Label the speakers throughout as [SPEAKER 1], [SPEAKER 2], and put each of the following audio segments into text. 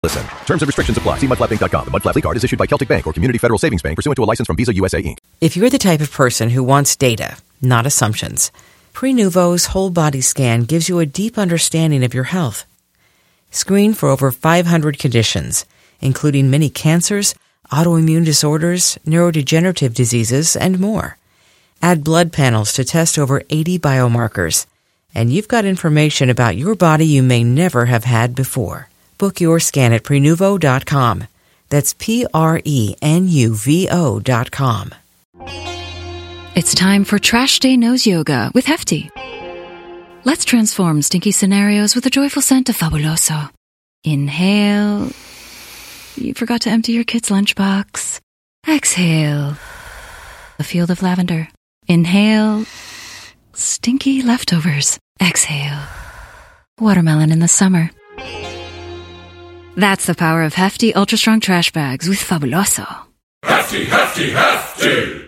[SPEAKER 1] Listen. Terms and restrictions apply. See mudflappinc.com. The Mud Flap card is issued by Celtic Bank or Community Federal Savings Bank pursuant to a license from Visa USA Inc.
[SPEAKER 2] If you're the type of person who wants data, not assumptions, Prenuvo's whole body scan gives you a deep understanding of your health. Screen for over 500 conditions, including many cancers, autoimmune disorders, neurodegenerative diseases, and more. Add blood panels to test over 80 biomarkers, and you've got information about your body you may never have had before. Book your scan at Prenuvo.com. That's Prenuvo.com.
[SPEAKER 3] It's time for Trash Day Nose Yoga with Hefty. Let's transform stinky scenarios with a joyful scent of Fabuloso. Inhale. You forgot to empty your kid's lunchbox. Exhale. A field of lavender. Inhale. Stinky leftovers. Exhale. Watermelon in the summer. That's the power of Hefty Ultra Strong Trash Bags with Fabuloso.
[SPEAKER 4] Hefty, Hefty, Hefty!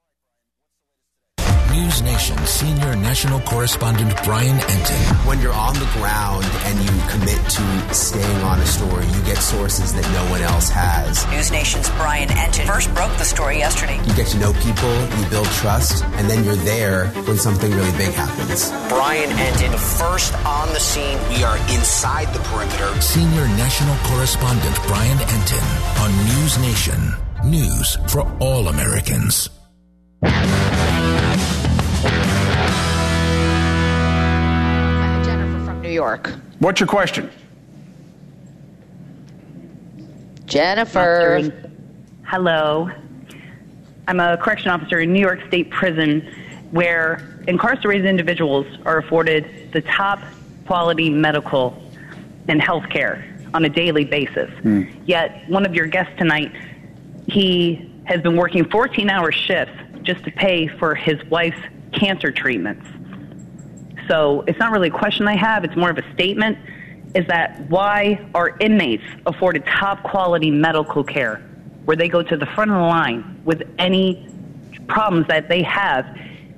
[SPEAKER 5] News Nation senior national correspondent Brian Entin.
[SPEAKER 6] When you're on the ground and you commit to staying on a story, you get sources that no one else has.
[SPEAKER 7] News Nation's Brian Entin first broke the story yesterday.
[SPEAKER 6] You get to know people, you build trust, and then you're there when something really big happens.
[SPEAKER 8] Brian Entin, first on the scene. We are inside the perimeter.
[SPEAKER 5] Senior national correspondent Brian Entin on News Nation. News for all Americans.
[SPEAKER 9] Jennifer from New York.
[SPEAKER 10] What's your question?
[SPEAKER 9] Jennifer.
[SPEAKER 11] Hello. I'm a correction officer in New York State Prison where incarcerated individuals are afforded the top quality medical and health care on a daily basis. Yet one of your guests tonight, he has been working 14-hour shifts just to pay for his wife's cancer treatments. So it's not really a question I have, it's more of a statement, is that why are inmates afforded top quality medical care where they go to the front of the line with any problems that they have,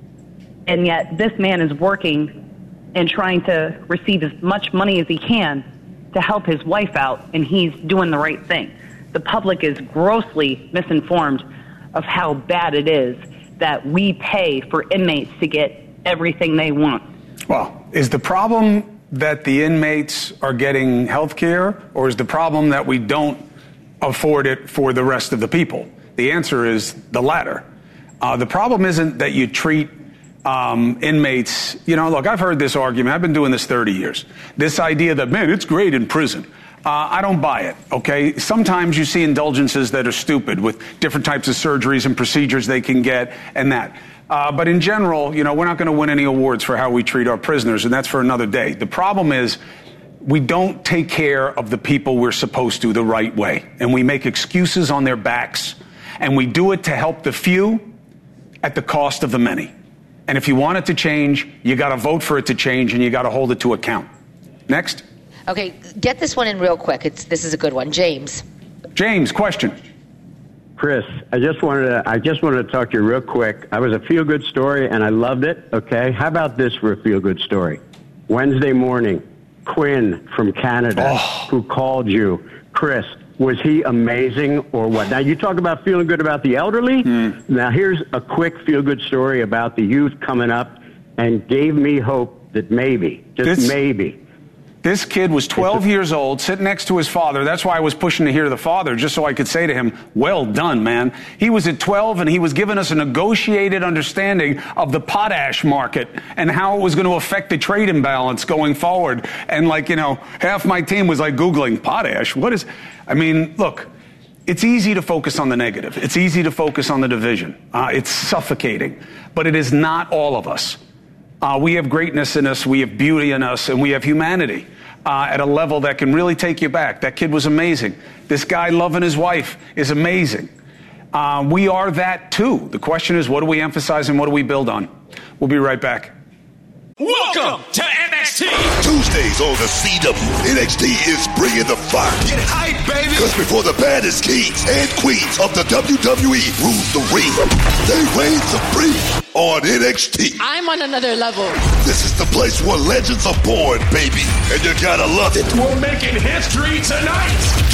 [SPEAKER 11] and yet this man is working and trying to receive as much money as he can to help his wife out, and he's doing the right thing. The public is grossly misinformed of how bad it is that we pay for inmates to get everything they want.
[SPEAKER 10] Well, is the problem that the inmates are getting health care, or is the problem that we don't afford it for the rest of the people? The answer is the latter. The problem isn't that you treat inmates, look, I've heard this argument. I've been doing this 30 years. This idea that, man, it's great in prison. I don't buy it, okay? Sometimes you see indulgences that are stupid with different types of surgeries and procedures they can get and that. But in general, we're not going to win any awards for how we treat our prisoners, and that's for another day. The problem is we don't take care of the people we're supposed to the right way, and we make excuses on their backs, and we do it to help the few at the cost of the many. And if you want it to change, you got to vote for it to change, and you got to hold it to account. Next.
[SPEAKER 9] Okay, get this one in real quick. This is a good one. James.
[SPEAKER 10] James, question.
[SPEAKER 12] Chris, I just wanted to talk to you real quick. I was a feel-good story, and I loved it, okay? How about this for a feel-good story? Wednesday morning, Quinn from Canada, who called you. Chris, was he amazing or what? Now, you talk about feeling good about the elderly. Now, here's a quick feel-good story about the youth coming up and gave me hope that maybe, maybe.
[SPEAKER 10] This kid was 12 years old, sitting next to his father. That's why I was pushing to hear the father, just so I could say to him, well done, man. He was at 12, and he was giving us a negotiated understanding of the potash market and how it was going to affect the trade imbalance going forward. And, half my team was, Googling potash. Look, it's easy to focus on the negative. It's easy to focus on the division. It's suffocating. But it is not all of us. We have greatness in us, we have beauty in us, and we have humanity at a level that can really take you back. That kid was amazing. This guy loving his wife is amazing. We are that too. The question is, what do we emphasize and what do we build on? We'll be right back.
[SPEAKER 4] Welcome to NXT.
[SPEAKER 13] Tuesdays on the CW, NXT is bringing the fire.
[SPEAKER 4] Get hype, baby.
[SPEAKER 13] Because before the baddest kings and queens of the WWE rule the ring, they reign supreme on NXT.
[SPEAKER 14] I'm on another level.
[SPEAKER 13] This is the place where legends are born, baby. And you gotta love it.
[SPEAKER 4] We're making history tonight.